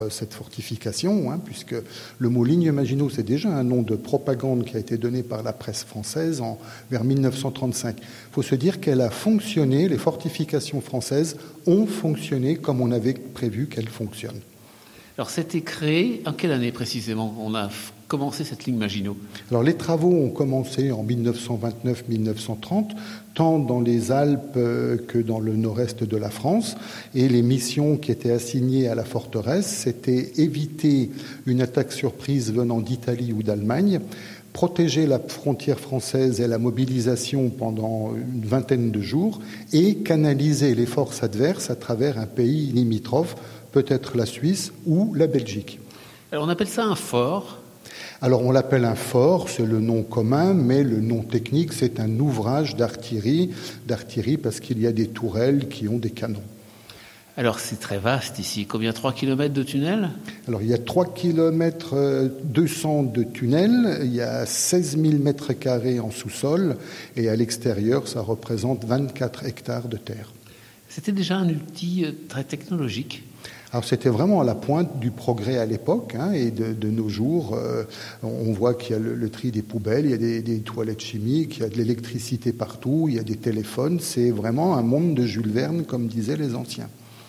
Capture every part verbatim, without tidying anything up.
cette fortification, hein, puisque le mot ligne Maginot, c'est déjà un nom de propagande qui a été donné par la presse française en, vers mille neuf cent trente-cinq. Il faut se dire qu'elle a fonctionné, les fortifications françaises ont fonctionné comme on avait prévu qu'elles fonctionnent. Alors, c'était créé en quelle année précisément on a commencé cette ligne Maginot? Alors, les travaux ont commencé en mille neuf cent vingt-neuf mille neuf cent trente, tant dans les Alpes que dans le nord-est de la France. Et les missions qui étaient assignées à la forteresse, c'était éviter une attaque surprise venant d'Italie ou d'Allemagne, protéger la frontière française et la mobilisation pendant une vingtaine de jours et canaliser les forces adverses à travers un pays limitrophe, peut-être la Suisse ou la Belgique. Alors on appelle ça un fort. Alors on l'appelle un fort, c'est le nom commun, mais le nom technique, c'est un ouvrage d'artillerie, d'artillerie parce qu'il y a des tourelles qui ont des canons. Alors c'est très vaste ici. Combien? trois kilomètres de tunnels? Alors il y a trois kilomètres deux cents de tunnels, il y a seize mille mètres carrés en sous-sol et à l'extérieur, ça représente vingt-quatre hectares de terre. C'était déjà un outil très technologique. Alors c'était vraiment à la pointe du progrès à l'époque, hein, et de, de nos jours, euh, on voit qu'il y a le, le tri des poubelles, il y a des, des toilettes chimiques, il y a de l'électricité partout, il y a des téléphones. C'est vraiment un monde de Jules Verne, comme disaient les anciens.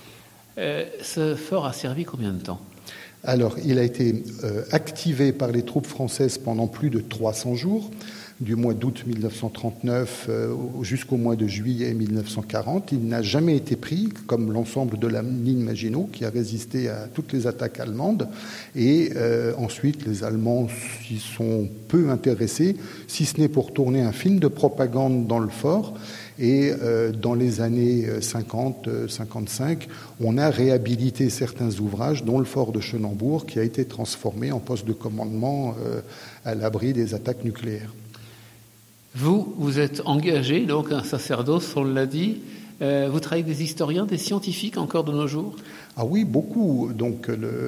Euh, ce fort a servi combien de temps? Alors, il a été euh, activé par les troupes françaises pendant plus de trois cents jours, du mois d'août mille neuf cent trente-neuf euh, jusqu'au mois de juillet mille neuf cent quarante. Il n'a jamais été pris, comme l'ensemble de la ligne Maginot, qui a résisté à toutes les attaques allemandes. Et euh, ensuite, les Allemands s'y sont peu intéressés, si ce n'est pour tourner un film de propagande dans le fort. Et euh, dans les années cinquante cinquante-cinq, on a réhabilité certains ouvrages, dont le fort de Chenambourg, qui a été transformé en poste de commandement euh, à l'abri des attaques nucléaires. Vous, vous êtes engagé, donc un sacerdoce, on l'a dit. Euh, vous travaillez avec des historiens, des scientifiques encore de nos jours? Ah oui, beaucoup. Donc,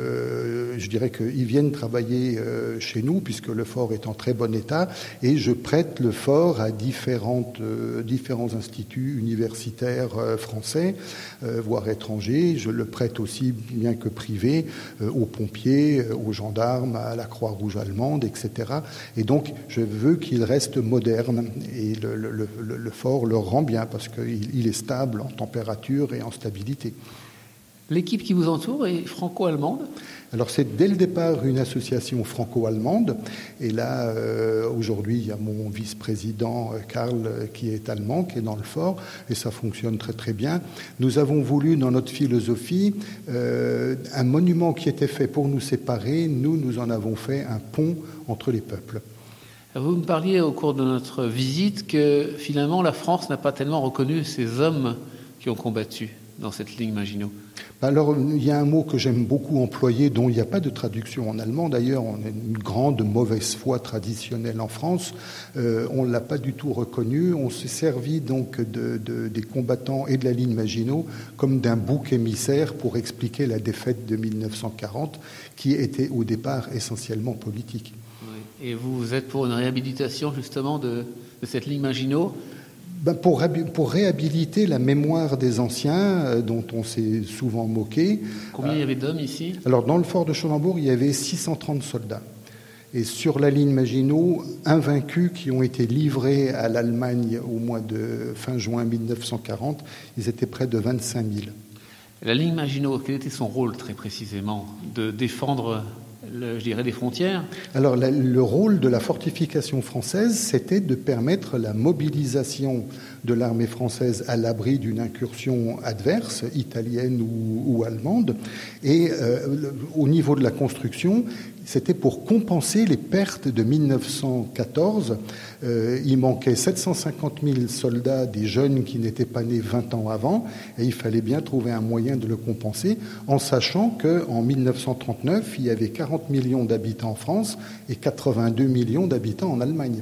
le, je dirais qu'ils viennent travailler euh, chez nous, puisque le fort est en très bon état, et je prête le fort à différentes, euh, différents instituts universitaires euh, français, euh, voire étrangers. Je le prête aussi, bien que privé, euh, aux pompiers, euh, aux gendarmes, à la Croix-Rouge allemande, et cetera. Et donc, je veux qu'il reste moderne, et le, le, le, le fort le rend bien, parce qu'il il est stable en température et en stabilité. L'équipe qui vous entoure est franco-allemande? Alors c'est dès le départ une association franco-allemande. Et là, euh, aujourd'hui, il y a mon vice-président Karl qui est allemand, qui est dans le fort, et ça fonctionne très très bien. Nous avons voulu, dans notre philosophie, euh, un monument qui était fait pour nous séparer. Nous, nous en avons fait un pont entre les peuples. Vous me parliez au cours de notre visite que finalement la France n'a pas tellement reconnu ces hommes qui ont combattu dans cette ligne Maginot. Alors, il y a un mot que j'aime beaucoup employer, dont il n'y a pas de traduction en allemand. D'ailleurs, on a une grande mauvaise foi traditionnelle en France. Euh, on ne l'a pas du tout reconnu. On s'est servi donc de, de, des combattants et de la ligne Maginot comme d'un bouc émissaire pour expliquer la défaite de mille neuf cent quarante, qui était au départ essentiellement politique. Oui. Et vous êtes pour une réhabilitation justement de, de cette ligne Maginot? Ben pour, pour réhabiliter la mémoire des anciens, euh, dont on s'est souvent moqué. Combien il y avait d'hommes ici? Alors, dans le fort de Chenambourg, il y avait six cent trente soldats. Et sur la ligne Maginot, invaincus qui ont été livrés à l'Allemagne au mois de fin juin mille neuf cent quarante, ils étaient près de vingt-cinq mille. La ligne Maginot, quel était son rôle très précisément? De défendre, le, je dirais, les frontières? Alors, la, le rôle de la fortification française, c'était de permettre la mobilisation de l'armée française à l'abri d'une incursion adverse, italienne ou, ou allemande. Et euh, le, au niveau de la construction, c'était pour compenser les pertes de mille neuf cent quatorze. Euh, il manquait sept cent cinquante mille soldats, des jeunes qui n'étaient pas nés vingt ans avant, et il fallait bien trouver un moyen de le compenser, en sachant qu'en mille neuf cent trente-neuf, il y avait quarante millions d'habitants en France et quatre-vingt-deux millions d'habitants en Allemagne.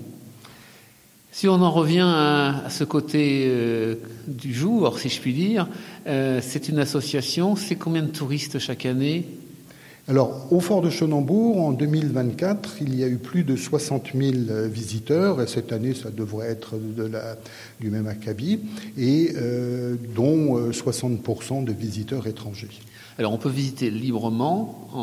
Si on en revient à, à ce côté euh, du jour, si je puis dire, euh, c'est une association, c'est combien de touristes chaque année? Alors, au fort de Chenambourg, en deux mille vingt-quatre, il y a eu plus de soixante mille visiteurs, et cette année, ça devrait être de la, du même acabit, et euh, dont soixante pour cent de visiteurs étrangers. Alors on peut visiter librement